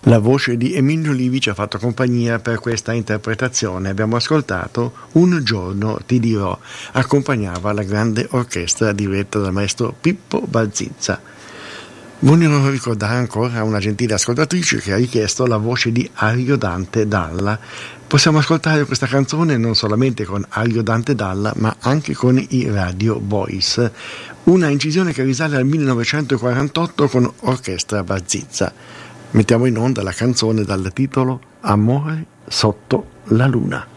La voce di Emilio Livi ci ha fatto compagnia per questa interpretazione. Abbiamo ascoltato Un giorno ti dirò, accompagnava la grande orchestra diretta dal maestro Pippo Balzizza. Voglio ricordare ancora una gentile ascoltatrice che ha richiesto la voce di Ario Dante Dalla. Possiamo ascoltare questa canzone non solamente con Ario Dante Dalla, ma anche con i Radio Boys. Una incisione che risale al 1948 con orchestra Balzizza. Mettiamo in onda la canzone dal titolo Amore sotto la luna.